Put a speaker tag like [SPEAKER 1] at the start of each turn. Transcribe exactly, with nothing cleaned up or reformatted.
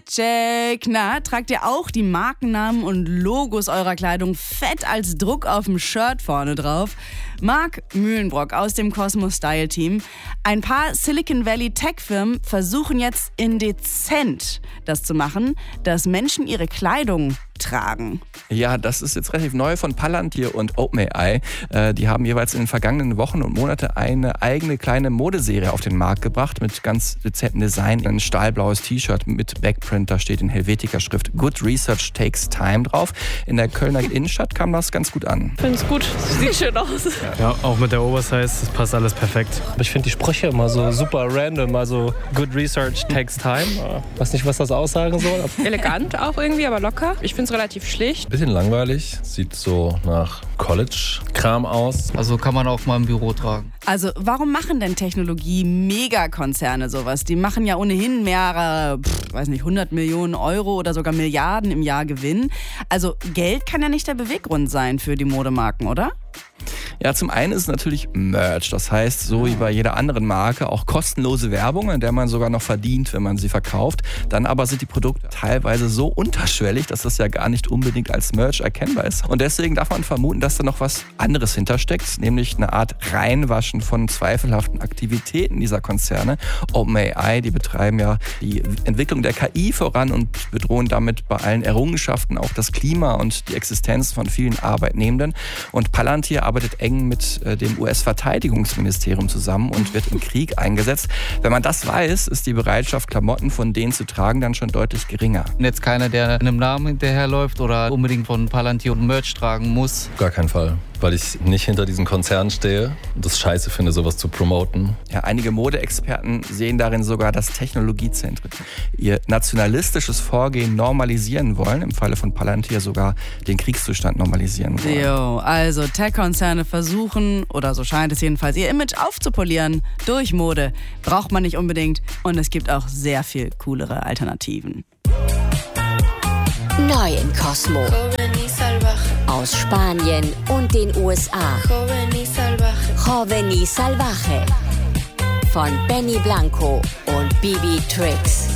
[SPEAKER 1] check. Na, tragt ihr auch die Markennamen und Logos eurer Kleidung fett als Druck auf dem Shirt vorne drauf? Marc Mühlenbrock aus dem Cosmo Style Team. Ein paar Silicon Valley Tech-Firmen versuchen jetzt indezent das zu machen, dass Menschen ihre Kleidung tragen.
[SPEAKER 2] Ja, das ist jetzt relativ neu von Palantir und OpenAI. Äh, die haben jeweils in den vergangenen Wochen und Monaten eine eigene kleine Modeserie auf den Markt gebracht mit ganz dezentem Design. Ein stahlblaues T-Shirt mit Backprint, da steht in Helvetica-Schrift Good Research Takes Time drauf. In der Kölner Innenstadt kam das ganz gut an.
[SPEAKER 3] Ich finde es gut, sieht schön aus.
[SPEAKER 4] Ja, auch mit der Oversize, das passt alles perfekt.
[SPEAKER 5] Ich finde die Sprüche immer so super random, also Good Research Takes Time. Ich weiß nicht, was das aussagen soll.
[SPEAKER 3] Elegant auch irgendwie, aber locker. Ich finde es relativ schlicht.
[SPEAKER 6] Bisschen langweilig, sieht so nach College-Kram aus.
[SPEAKER 7] Also kann man auch mal im Büro tragen.
[SPEAKER 1] Also warum machen denn Technologie-Megakonzerne sowas? Die machen ja ohnehin mehrere, pff, weiß nicht, hundert Millionen Euro oder sogar Milliarden im Jahr Gewinn. Also Geld kann ja nicht der Beweggrund sein für die Modemarken, oder?
[SPEAKER 2] Ja, zum einen ist es natürlich Merch. Das heißt, so wie bei jeder anderen Marke, auch kostenlose Werbung, in der man sogar noch verdient, wenn man sie verkauft. Dann aber sind die Produkte teilweise so unterschwellig, dass das ja gar nicht unbedingt als Merch erkennbar ist. Und deswegen darf man vermuten, dass da noch was anderes hintersteckt, nämlich eine Art Reinwaschen von zweifelhaften Aktivitäten dieser Konzerne. OpenAI, die betreiben ja die Entwicklung der K I voran und bedrohen damit bei allen Errungenschaften auch das Klima und die Existenz von vielen Arbeitnehmenden. Und Palantir arbeitet eng mit dem U S-Verteidigungsministerium zusammen und wird im Krieg eingesetzt. Wenn man das weiß, ist die Bereitschaft, Klamotten von denen zu tragen, dann schon deutlich geringer.
[SPEAKER 7] Und jetzt keiner, der einem Namen hinterherläuft oder unbedingt von Palantir und Merch tragen muss.
[SPEAKER 6] Gar keinen Fall, weil ich nicht hinter diesen Konzernen stehe und das scheiße finde, sowas zu promoten.
[SPEAKER 2] Ja, einige Modeexperten sehen darin sogar, dass Technologiezentren ihr nationalistisches Vorgehen normalisieren wollen, im Falle von Palantir sogar den Kriegszustand normalisieren wollen.
[SPEAKER 1] Jo, also Tech-Konzerne versuchen, oder so scheint es jedenfalls, ihr Image aufzupolieren durch Mode. Braucht man nicht unbedingt und es gibt auch sehr viel coolere Alternativen.
[SPEAKER 8] Neu in Cosmo. Aus Spanien und den U S A. Joven y Salvaje. Von Benny Blanco und Bibi Tricks.